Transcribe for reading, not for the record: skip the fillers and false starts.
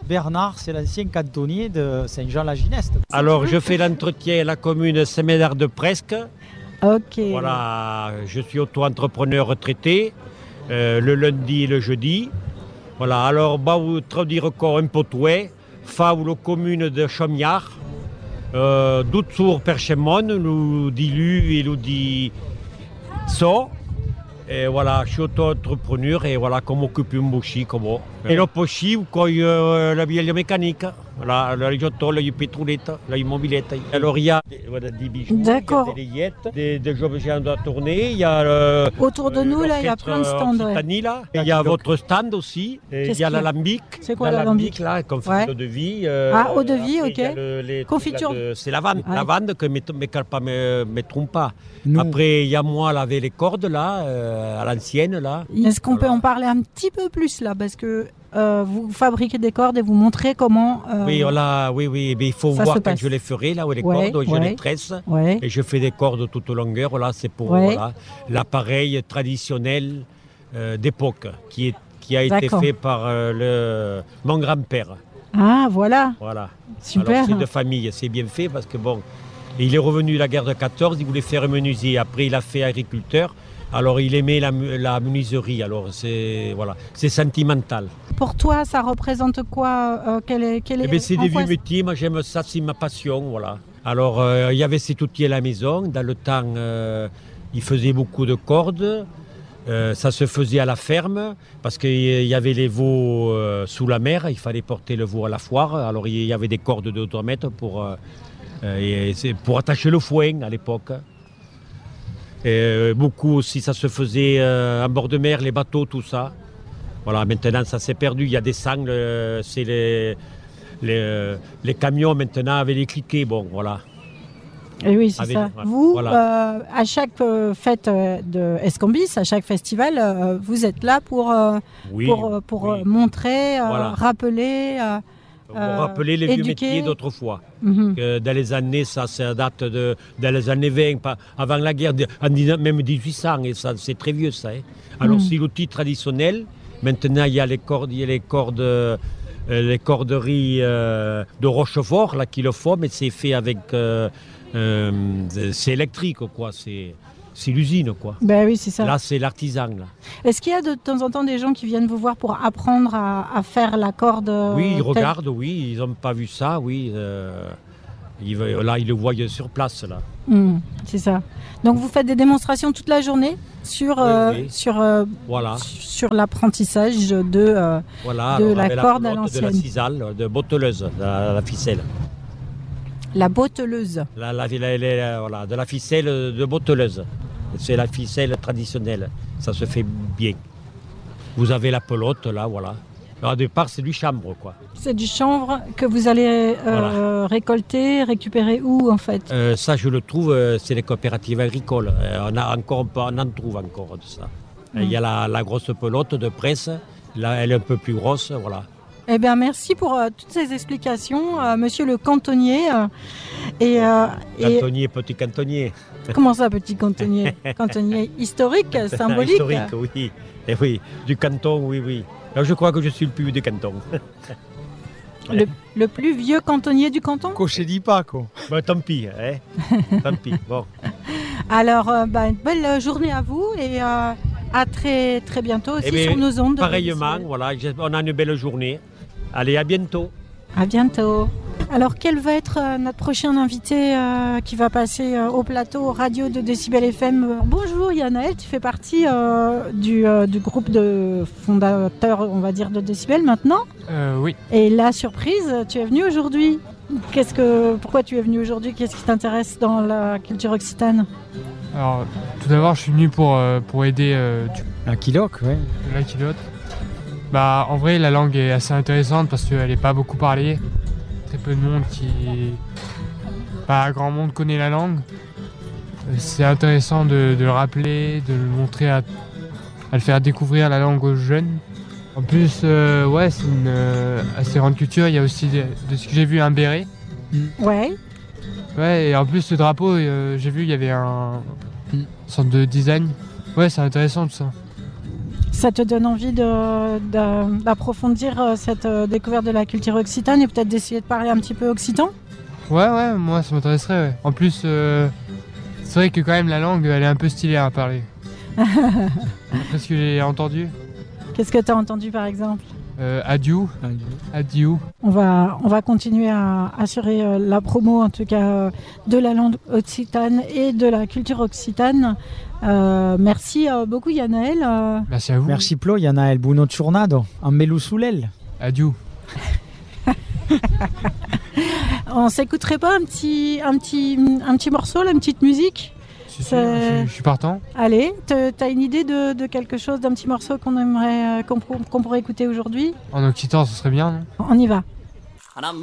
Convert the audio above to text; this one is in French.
Bernard, c'est l'ancien cantonnier de Saint-Jean-la-Gineste. Alors, je fais l'entretien à la commune Saint-Médard-de-Presque. Ok. Voilà, je suis auto-entrepreneur retraité, le lundi et le jeudi. Voilà, alors, vous traduire encore un peu tout, la commune de Chaumiard, d'autres Perchemon, nous dit Lu et nous dit So. Et voilà, je suis auto-entrepreneur et voilà, comme occupe un bouchi, comme et le pochi, quand la vieille mécanique, voilà, le jotto, le pétrolette, la mobilette. Alors il y a des bijoux, D'accord. il y a des objets à tourner, il y a autour de nous, là, il y a plein de stands. Ouais. Là. Il y a votre stand aussi, il y a l'alambic. C'est quoi l'alambic là, confiture de vie. Eau de vie, ok. Confiture. C'est lavande, lavande que mes pas me trompe pas. Non. Après, il y a moi laver les cordes là, à l'ancienne là. Est-ce qu'on peut en parler un petit peu plus là, parce que vous fabriquez des cordes et vous montrez comment. Oui, voilà, oui, mais il faut voir quand je les ferai là où les cordes, je les tresse et je fais des cordes toute longueur. Là, c'est pour l'appareil traditionnel d'époque qui a été fait par mon grand-père. Ah, voilà. Voilà. Super. Alors, c'est de famille, c'est bien fait parce que bon, il est revenu de la guerre de 14, il voulait faire menuisier. Après, il a fait agriculteur. Alors, il aimait la menuiserie. Alors, c'est sentimental. Pour toi, ça représente quoi c'est des vieux métiers. Moi, j'aime ça, c'est ma passion. Voilà. Alors, il y avait cet outil à la maison. Dans le temps, il faisait beaucoup de cordes. Ça se faisait à la ferme parce qu'il y avait les veaux sous la mer. Il fallait porter le veau à la foire. Alors, il y avait des cordes de 2 mètres pour attacher le foin à l'époque. Et beaucoup aussi, ça se faisait en bord de mer, les bateaux, tout ça. Voilà, maintenant, ça s'est perdu. Il y a des sangles, c'est les camions maintenant avec les cliquets. Bon, voilà. Et oui, c'est ça. Voilà. Vous, à chaque fête de Escambis, à chaque festival, vous êtes là pour montrer, rappeler... rappeler les vieux métiers d'autrefois. Dans les années, ça date dans les années 20, avant la guerre, même 1800, et ça, c'est très vieux ça. Alors c'est l'outil traditionnel. Maintenant, il y a les corderies de Rochefort là, qui le font, mais c'est fait avec... c'est électrique, quoi. C'est l'usine, quoi. Ben oui, c'est ça. Là, c'est l'artisan, là. Est-ce qu'il y a de temps en temps des gens qui viennent vous voir pour apprendre à faire la corde Oui, ils regardent, oui. Ils n'ont pas vu ça, oui. Là, ils le voient sur place, là. C'est ça. Donc, vous faites des démonstrations toute la journée sur l'apprentissage de la corde à l'ancienne. De la cisale, de botteleuse, la ficelle. La botteleuse. De la ficelle de botteleuse. C'est la ficelle traditionnelle. Ça se fait bien. Vous avez la pelote, là, voilà. Alors, au départ, c'est du chanvre, quoi. C'est du chanvre que vous allez récolter, récupérer où, en fait Ça, je le trouve, c'est les coopératives agricoles. On en trouve encore de ça. Il y a la grosse pelote de presse. Là, elle est un peu plus grosse, voilà. Eh bien, merci pour toutes ces explications, monsieur le cantonnier. Cantonnier, petit cantonnier. Comment ça, petit cantonnier? Cantonnier historique, symbolique? Historique, oui. Et oui, du canton, oui. Alors, je crois que je suis le plus vieux du canton. Le plus vieux cantonnier du canton? Cocher dit pas, quoi. Bon, tant pis, tant pis. Bon. Alors, une belle journée à vous et à très, très bientôt aussi sur nos ondes. Pareillement, voilà, on a une belle journée. Allez, à bientôt. À bientôt. Alors, quel va être notre prochain invité qui va passer au plateau radio de Décibel FM? Bonjour Yanaël, tu fais partie du groupe de fondateurs, on va dire, de Décibel maintenant? Oui. Et la surprise, tu es venu aujourd'hui. Pourquoi tu es venu aujourd'hui? Qu'est-ce qui t'intéresse dans la culture occitane? Alors, tout d'abord, je suis venu pour aider la Kiloc, ouais. La Kiloc. En vrai, la langue est assez intéressante parce qu'elle n'est pas beaucoup parlée. Très peu de monde pas grand monde connaît la langue. C'est intéressant de le rappeler, de le montrer, à le faire découvrir la langue aux jeunes. En plus, c'est une assez grande culture. Il y a aussi, de ce que j'ai vu, un béret. Ouais. Ouais, et en plus, le drapeau, j'ai vu, il y avait une sorte de design. Ouais, c'est intéressant tout ça. Ça te donne envie d'approfondir cette découverte de la culture occitane et peut-être d'essayer de parler un petit peu occitan? Ouais, moi ça m'intéresserait. Ouais. En plus, c'est vrai que quand même la langue, elle est un peu stylée à parler. Après ce que j'ai entendu. Qu'est-ce que tu as entendu par exemple? Adieu. On va continuer à assurer la promo en tout cas de la langue occitane et de la culture occitane. Merci beaucoup Yanaël. Merci à vous. Merci Plo, Yanaël. Buona giornata. En Melusulel. Adieu. On s'écouterait pas un petit morceau, là, une petite musique? Je suis partant. Allez, t'as une idée de quelque chose, d'un petit morceau qu'on aimerait qu'on pourrait écouter aujourd'hui? En occitan, ce serait bien, non? On y va. And I'm